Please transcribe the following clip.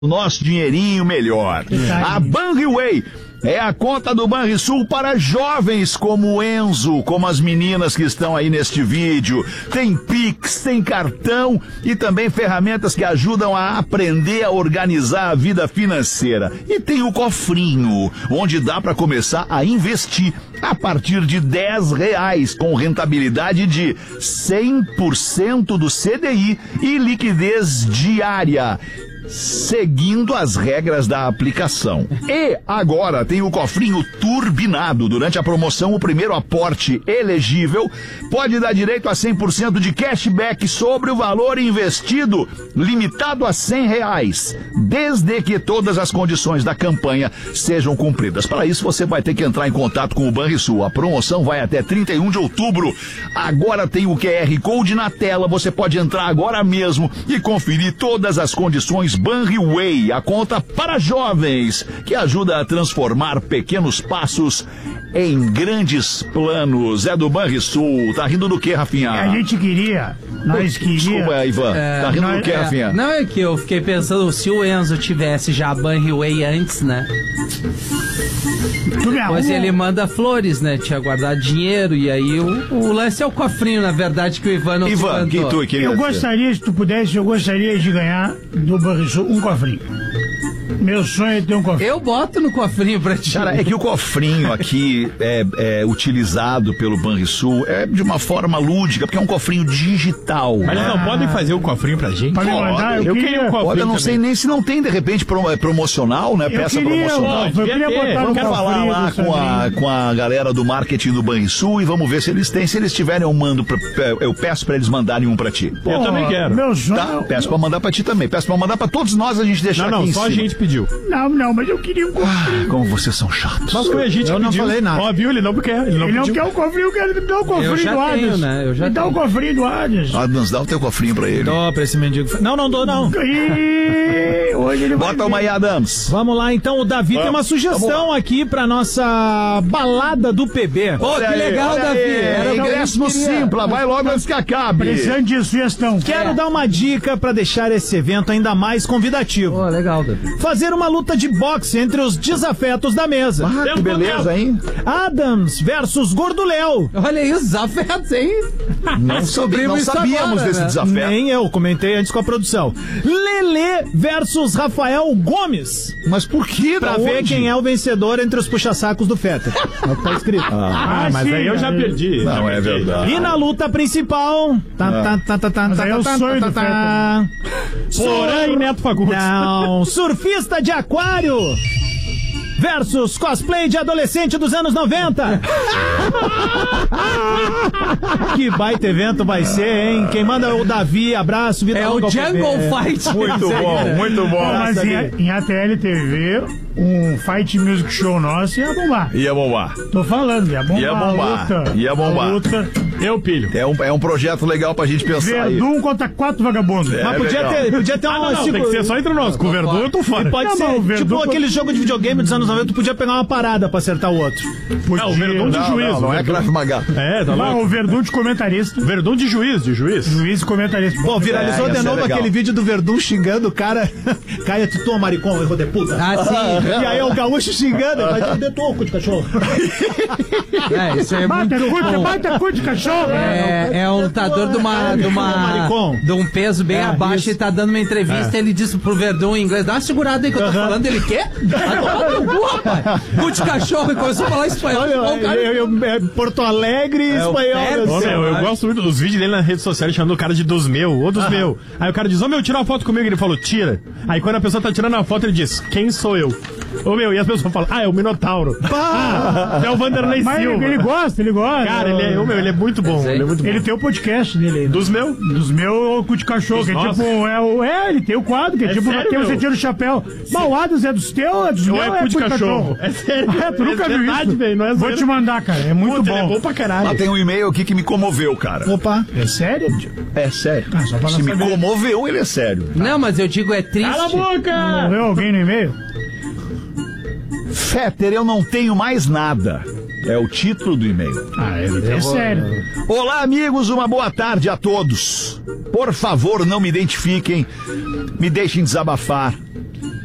o nosso dinheirinho melhor. A Banriway é a conta do Banrisul para jovens como o Enzo, como as meninas que estão aí neste vídeo. Tem Pix, tem cartão e também ferramentas que ajudam a aprender a organizar a vida financeira. E tem o cofrinho, onde dá para começar a investir a partir de R$10, com rentabilidade de 100% do CDI e liquidez diária, seguindo as regras da aplicação. E agora tem o cofrinho turbinado. Durante a promoção, o primeiro aporte elegível pode dar direito a 100% de cashback sobre o valor investido, limitado a R$100, desde que todas as condições da campanha sejam cumpridas. Para isso, você vai ter que entrar em contato com o Banrisul. A promoção vai até 31 de outubro. Agora tem o QR Code na tela. Você pode entrar agora mesmo e conferir todas as condições. Banriway, a conta para jovens, que ajuda a transformar pequenos passos em grandes planos. É do Banrisul. Tá rindo do que, Rafinha? A gente queria, nós queríamos. Desculpa, Ivan. Tá rindo do que, Rafinha? Não, é que eu fiquei pensando, se o Enzo tivesse já a Banriway antes, né? Pois ele manda flores, né? Tinha guardado dinheiro, e aí o lance é o cofrinho, na verdade, que o Ivan não se Ivan, quem tu queria eu gostaria, se tu pudesse, eu gostaria de ganhar do Banrisul um cofrinho. Meu sonho é ter um cofrinho. Eu boto no cofrinho pra ti. Cara, é que o cofrinho aqui é utilizado pelo Banrisul de uma forma lúdica, porque é um cofrinho digital. Mas eles não podem fazer o cofrinho pra gente? Pode mandar, eu queria um cofrinho. Olha, eu não sei nem se não tem, de repente, promocional, né? Peça promocional. Eu queria botar no Vamos falar lá com a galera do marketing do Banrisul e vamos ver se eles têm. Se eles tiverem, eu peço pra eles mandarem um pra ti. Eu também quero. Meu sonho... Tá, peço pra mandar pra ti também. Peço pra mandar pra todos nós, a gente deixar aqui em só cima. a gente pediu. Não, mas eu queria um cofrinho. Como vocês são chatos. Mas foi a gente que não pediu. falei nada. Ó, viu? Ele não quer. Ele não quer o cofrinho, eu quero me dar o cofrinho do Adams. Né? Eu já me dá o cofrinho do Adams. Adams, dá o teu cofrinho pra ele. Dó pra esse mendigo. Não dou, não. Hoje ele Bota uma aí, Adams. Vamos lá, então. O Davi tem uma sugestão aqui pra nossa balada do PB. Olha que legal, olha Davi. Era ingresso simples, vai logo antes que acabe. Precisando de sugestão. Quero dar uma dica pra deixar esse evento ainda mais convidativo. Pô, legal, Davi. Fazer uma luta de boxe entre os desafetos da mesa. Ah, que beleza, hein? Adams versus Gordo Léo. Olha aí os desafetos, hein? Não sabíamos agora, desse né? desafio. Nem eu, comentei antes com a produção. Lelê versus Rafael Gomes. Mas por que? Pra ver quem é o vencedor entre os puxa-sacos do Fetter. É o que tá escrito. Mas sim, aí eu já perdi. Não, é verdade. E na luta principal... Mas aí é o sonho do Porã e Neto Fagundes. Não, surfista de aquário versus cosplay de adolescente dos anos 90. Que baita evento vai ser, hein? Quem manda é o Davi, abraço, Vitor. É o Jungle Fight. Muito bom, muito bom. Mas em ATL TV, um Fight Music Show nosso ia bombar. Ia bombar. Tô falando, ia bombar. Ia bombar. Luta, Ia bombar. a luta. Eu pilho. É um projeto legal pra gente pensar aí. Verdun contra 4 vagabundos. É. Mas podia ter uma... Não, tem que ser só entre nós. Com o Verdun eu tô fora. Pode Não, ser, mas o Verdun tipo aquele jogo de videogame dos anos 90, tu podia pegar uma parada pra acertar o outro. Não, o Verdun de juiz. Não é Krav Maga. É, tá Não, louco. o Verdun de comentarista. Verdun de juiz. Juiz e comentarista. Pô, viralizou ia de ser novo legal. aquele vídeo do Verdun xingando o cara. Caia tu toma, maricão, erro de puta. Ah, sim. E aí o gaúcho xingando, vai te detor, cu de cachorro. Isso é Bata muito bom. bata cu de cachorro. É um lutador de um peso bem abaixo e tá dando uma entrevista. Ele disse pro Verdun em inglês: dá uma segurada aí que eu tô falando. Ele quer? Vai tomar no cu, rapaz. Cu de cachorro, e começou a falar espanhol. Porto Alegre, espanhol. Ô, meu, eu gosto muito dos vídeos dele na rede social, chamando o cara de dos meu, ou dos meu. Aí o cara diz, ô meu, tira uma foto comigo. Ele falou, tira. Aí quando a pessoa tá tirando a foto, ele diz, quem sou eu? Ô meu, e as pessoas falam, é o Minotauro. É o Vanderlei Mas Silva. ele gosta. Cara, ele é muito bom. Ele é muito bom. Ele tem o podcast dele. Dos meu? Dos meus cu de cachorro, que é nossos? tipo, ele tem o quadro, que é tipo, sério, tem meu? você tira o chapéu. Malvados é dos teus, é dos Ou meus, é cu de cachorro? É sério. Tu nunca viu verdade, isso? velho, não é Vou zoeira. te mandar, cara, é muito Puta, bom. ele é bom pra caralho. Ah, tem um e-mail aqui que me comoveu, cara. Opa. É sério? É sério. só pra Se não me saber. comoveu, ele é sério. Não, mas eu digo, é triste. Cala a boca! Morreu alguém no e-mail? Fetter, eu não tenho mais nada. É o título do e-mail. É sério. Olá, amigos, uma boa tarde a todos. Por favor, não me identifiquem, me deixem desabafar.